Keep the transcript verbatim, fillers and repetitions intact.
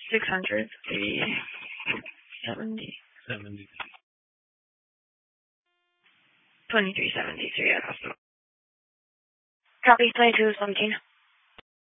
six hundred, three seventy. seventy. twenty-three seventy-three. Copy twenty-two seventeen.